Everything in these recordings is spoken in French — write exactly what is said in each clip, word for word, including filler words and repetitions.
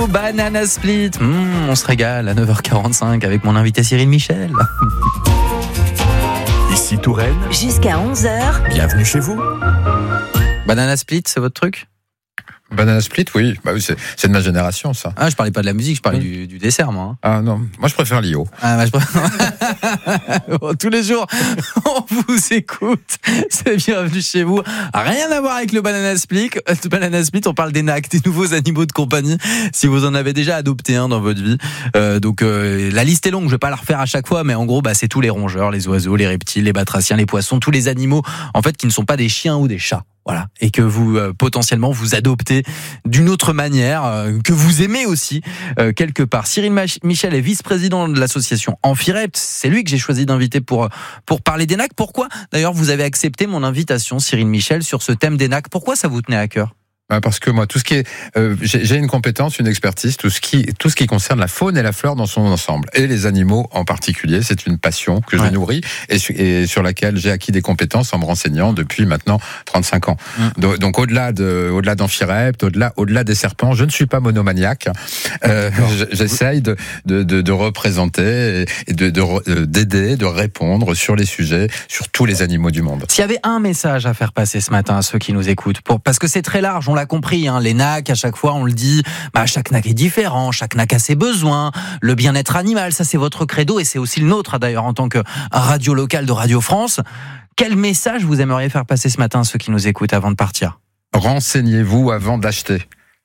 Radio, Banana Split. Mmh, on se régale à neuf heures quarante-cinq avec mon invité Cyril Michel. Ici Touraine. Jusqu'à onze heures. Bienvenue chez vous. Banana Split, c'est votre truc ? Banana Split, oui, bah oui c'est, c'est de ma génération, ça. Ah, je parlais pas de la musique, je parlais mmh. du, du dessert, moi. Hein. Ah non, moi je préfère l'I O. Ah, bah, je préfère... Tous les jours, on vous écoute. C'est bienvenue chez vous. Rien à voir avec le Banana Split. Le Banana Split, on parle des N A C, des nouveaux animaux de compagnie. Si vous en avez déjà adopté un dans votre vie, euh, donc euh, la liste est longue. Je vais pas la refaire à chaque fois, mais en gros, bah c'est tous les rongeurs, les oiseaux, les reptiles, les batraciens, les poissons, tous les animaux, en fait, qui ne sont pas des chiens ou des chats. Voilà, et que vous euh, potentiellement vous adoptez d'une autre manière, euh, que vous aimez aussi euh, quelque part. Cyril Mach- Michel est vice-président de l'association Amphirept. C'est lui que j'ai choisi d'inviter pour pour parler des N A C. Pourquoi d'ailleurs vous avez accepté mon invitation, Cyril Michel, sur ce thème des N A C ? Pourquoi ça vous tenait à cœur ? Bah parce que moi, tout ce qui est, euh, j'ai, j'ai une compétence, une expertise, tout ce qui, tout ce qui concerne la faune et la flore dans son ensemble, et les animaux en particulier. C'est une passion que ouais. je nourris et, su, et sur laquelle j'ai acquis des compétences en me renseignant depuis maintenant trente-cinq ans. Mmh. Donc, donc au-delà de, au-delà d'Amphirept, au-delà, au-delà des serpents, je ne suis pas monomaniaque. Euh, j'essaye de, de, de, de représenter et de, de, d'aider, de répondre sur les sujets, sur tous les animaux du monde. S'il y avait un message à faire passer ce matin à ceux qui nous écoutent, pour, parce que c'est très large. On l'a compris, hein, les N A C, à chaque fois, on le dit, bah, chaque N A C est différent, chaque N A C a ses besoins, le bien-être animal, ça c'est votre credo et c'est aussi le nôtre, d'ailleurs, en tant que radio locale de Radio France. Quel message vous aimeriez faire passer ce matin à ceux qui nous écoutent avant de partir ? Renseignez-vous avant d'acheter.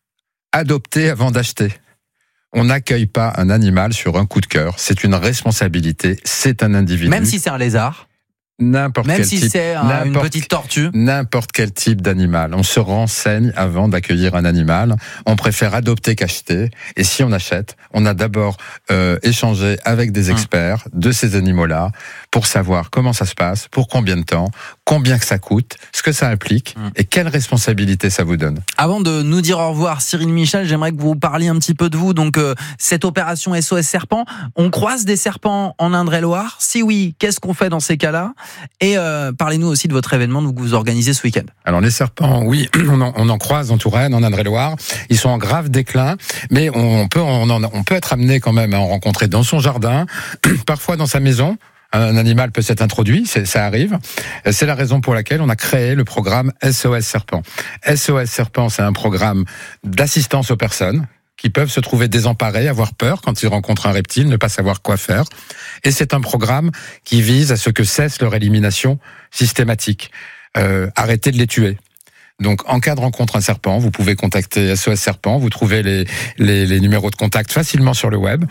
Adoptez avant d'acheter. On n'accueille pas un animal sur un coup de cœur, c'est une responsabilité, c'est un individu. Même si c'est un lézard ? N'importe Même quel si type, c'est un, une petite tortue. N'importe quel type d'animal. On se renseigne avant d'accueillir un animal. On préfère adopter qu'acheter. Et si on achète, on a d'abord euh, échangé avec des experts mmh. de ces animaux-là pour savoir comment ça se passe, pour combien de temps, combien que ça coûte, ce que ça implique mmh. et quelle responsabilité ça vous donne. Avant de nous dire au revoir, Cyril Michel, j'aimerais que vous parliez un petit peu de vous. Donc, euh, cette opération S O S Serpent, on croise des serpents en Indre-et-Loire ? Si oui, qu'est-ce qu'on fait dans ces cas-là ? Et euh, parlez-nous aussi de votre événement que vous organisez ce week-end. Alors les serpents, oui, on en, on en croise en Touraine, en Indre-et-Loire. Ils sont en grave déclin, mais on peut, on, en, on peut être amené quand même à en rencontrer dans son jardin, parfois dans sa maison. Un animal peut s'être introduit, c'est, ça arrive. C'est la raison pour laquelle on a créé le programme S O S Serpent. S O S Serpent, c'est un programme d'assistance aux personnes qui peuvent se trouver désemparés, avoir peur quand ils rencontrent un reptile, ne pas savoir quoi faire. Et c'est un programme qui vise à ce que cesse leur élimination systématique. Euh, arrêtez de les tuer. Donc, en cas de rencontre un serpent, vous pouvez contacter S O S Serpent, vous trouvez les, les, les numéros de contact facilement sur le web,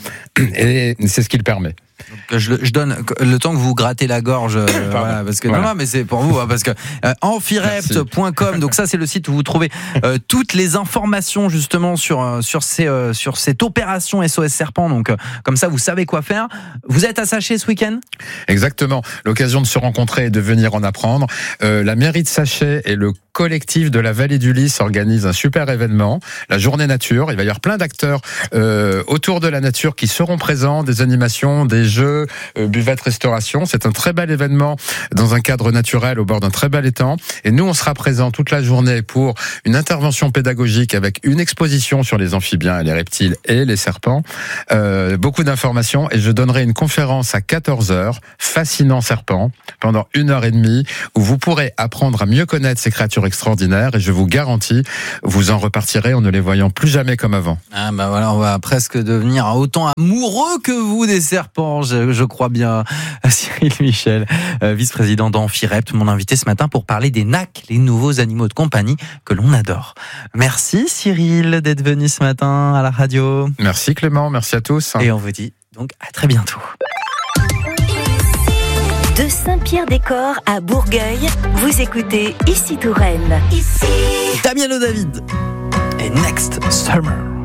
et c'est ce qui le permet. Donc, je, je donne le temps que vous grattez la gorge, euh, voilà, parce que voilà. non, non, mais c'est pour vous, hein, parce que euh, amphirept point com, donc ça c'est le site où vous trouvez euh, toutes les informations justement sur euh, sur ces euh, sur cette opération S O S Serpent. Donc euh, comme ça, vous savez quoi faire. Vous êtes à Sachet ce week-end ? Exactement. L'occasion de se rencontrer et de venir en apprendre. Euh, la mairie de Sachet et le collectif de la Vallée du Lys organise un super événement, la Journée Nature. Il va y avoir plein d'acteurs euh, autour de la nature qui seront présents, des animations, des jeux, euh, buvette, restauration. C'est un très bel événement dans un cadre naturel au bord d'un très bel étang. Et nous, on sera présents toute la journée pour une intervention pédagogique avec une exposition sur les amphibiens, les reptiles et les serpents. Euh, beaucoup d'informations et je donnerai une conférence à quatorze heures, Fascinant Serpent, pendant une heure et demie, où vous pourrez apprendre à mieux connaître ces créatures extraordinaires et je vous garantis, vous en repartirez en ne les voyant plus jamais comme avant. Ah bah voilà, on va presque devenir autant amoureux que vous des serpents, je, je crois bien. Cyril Michel, euh, vice-président d'Amphirept, mon invité ce matin pour parler des N A C, les nouveaux animaux de compagnie que l'on adore. Merci Cyril d'être venu ce matin à la radio. Merci Clément, merci à tous. Et on vous dit donc à très bientôt. De Saint-Pierre-des-Corps à Bourgueil, vous écoutez Ici Touraine. Ici Damiano David et Next Summer.